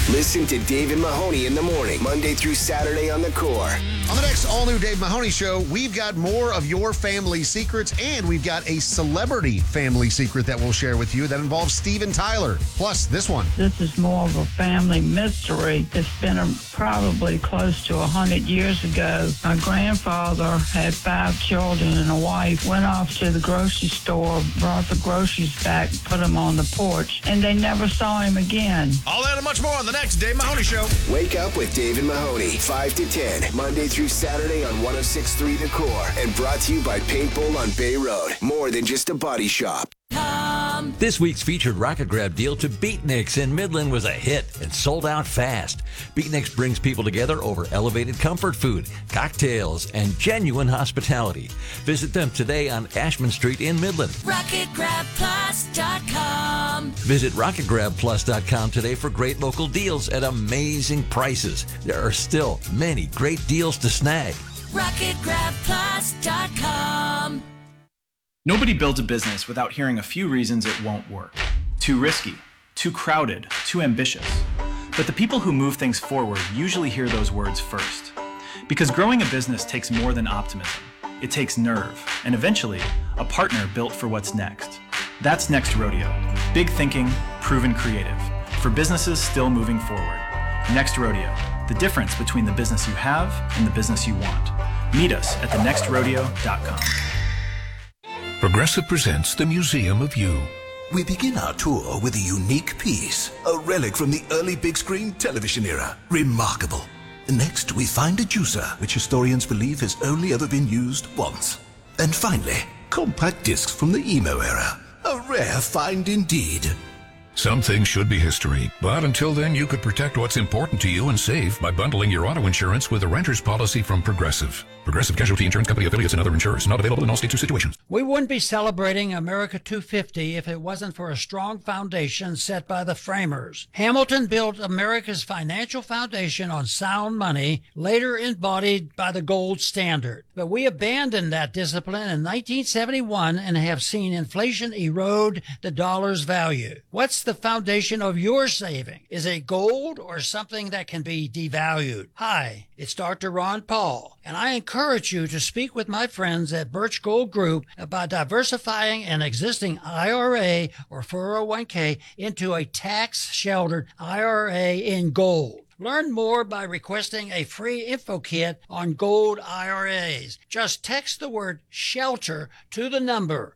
Listen to Dave and Mahoney in the morning, Monday through Saturday on The Core. On the next all-new Dave Mahoney Show, we've got more of your family secrets, and we've got a celebrity family secret that we'll share with you that involves Steven Tyler. Plus, this one. This is more of a family mystery. It's been probably close to 100 years ago. My grandfather had 5 children and a wife, went off to the grocery store, brought the groceries back, put them on the porch, and they never saw him again. All that and much more on the next Dave Mahoney Show. Wake up with Dave and Mahoney, 5 to 10, Monday through Saturday on 106.3 The Core, and brought to you by Paintball on Bay Road. More than just a body shop. This week's featured Rocket Grab deal to Beatniks in Midland was a hit and sold out fast. Beatniks brings people together over elevated comfort food, cocktails, and genuine hospitality. Visit them today on Ashman Street in Midland. RocketGrabPlus.com. Visit RocketGrabPlus.com today for great local deals at amazing prices. There are still many great deals to snag. RocketGrabPlus.com. Nobody builds a business without hearing a few reasons it won't work. Too risky, too crowded, too ambitious. But the people who move things forward usually hear those words first. Because growing a business takes more than optimism. It takes nerve, and eventually, a partner built for what's next. That's Next Rodeo. Big thinking, proven creative. For businesses still moving forward. Next Rodeo. The difference between the business you have and the business you want. Meet us at thenextrodeo.com. Progressive presents the Museum of You. We begin our tour with a unique piece, a relic from the early big screen television era. Remarkable. Next, we find a juicer, which historians believe has only ever been used once. And finally, compact discs from the emo era. A rare find indeed. Some things should be history, but until then you could protect what's important to you and save by bundling your auto insurance with a renter's policy from Progressive. Progressive Casualty Insurance Company affiliates and other insurers. Not available in all states or situations. We wouldn't be celebrating America 250 if it wasn't for a strong foundation set by the framers. Hamilton built America's financial foundation on sound money, later embodied by the gold standard. But we abandoned that discipline in 1971 and have seen inflation erode the dollar's value. What's the foundation of your saving? Is it gold or something that can be devalued? Hi, it's Dr. Ron Paul, and I encourage you to speak with my friends at Birch Gold Group about diversifying an existing IRA or 401k into a tax-sheltered IRA in gold. Learn more by requesting a free info kit on gold IRAs. Just text the word SHELTER to the number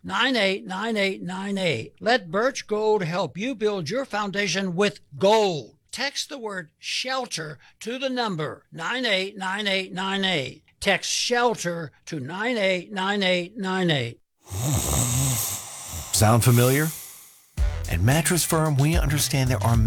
989898. Let Birch Gold help you build your foundation with gold. Text the word SHELTER to the number 989898. Text SHELTER to 989898. Sound familiar? At Mattress Firm, we understand there are